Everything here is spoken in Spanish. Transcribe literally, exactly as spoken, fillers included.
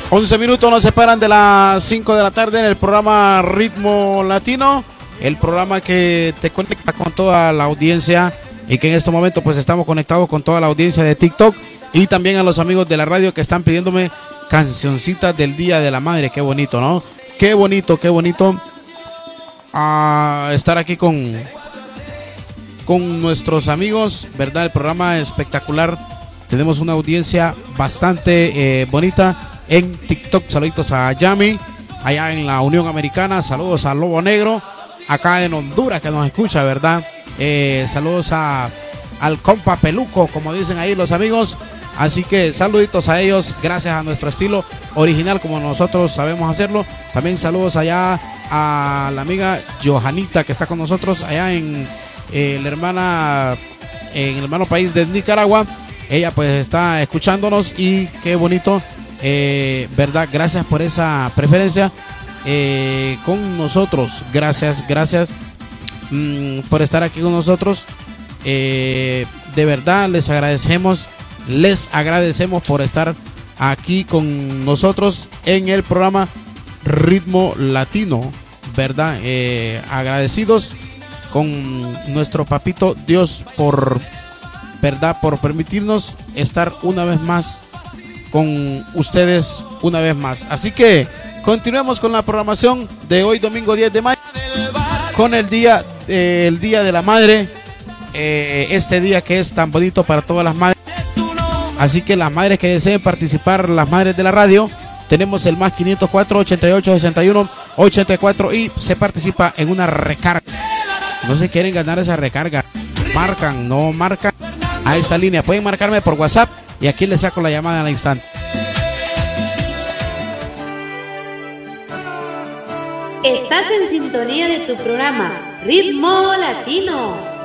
once minutos nos separan de las cinco de la tarde en el programa Ritmo Latino, el programa que te conecta con toda la audiencia y que en este momento pues estamos conectados con toda la audiencia de TikTok y también a los amigos de la radio que están pidiéndome cancioncitas del Día de la Madre. Qué bonito, ¿no? Qué bonito, qué bonito uh, estar aquí con, con nuestros amigos, ¿verdad? El programa espectacular. Tenemos una audiencia bastante eh, bonita en TikTok. Saluditos a Yami, allá en la Unión Americana. Saludos a Lobo Negro, acá en Honduras, que nos escucha, ¿verdad? Eh, saludos a, al compa Peluco, como dicen ahí los amigos. Así que saluditos a ellos, gracias a nuestro estilo original, como nosotros sabemos hacerlo. También saludos allá a la amiga Johanita, que está con nosotros allá en eh, la hermana, en el hermano país de Nicaragua. Ella pues está escuchándonos y qué bonito, eh, verdad, gracias por esa preferencia eh, con nosotros, gracias, gracias mmm, por estar aquí con nosotros, eh, de verdad les agradecemos, les agradecemos por estar aquí con nosotros en el programa Ritmo Latino, verdad, eh, agradecidos con nuestro papito Dios por... verdad, por permitirnos estar una vez más con ustedes, una vez más. Así que continuemos con la programación de hoy, domingo diez de mayo, con el día, eh, el día de la madre, eh, este día que es tan bonito para todas las madres. Así que las madres que deseen participar, las madres de la radio, tenemos el más quinientos cuatro, ochenta y ocho, sesenta y uno, ochenta y cuatro y se participa en una recarga. No se quieren ganar esa recarga, marcan, no marcan a esta línea, pueden marcarme por WhatsApp y aquí les saco la llamada al instante. Estás en sintonía de tu programa Ritmo Latino.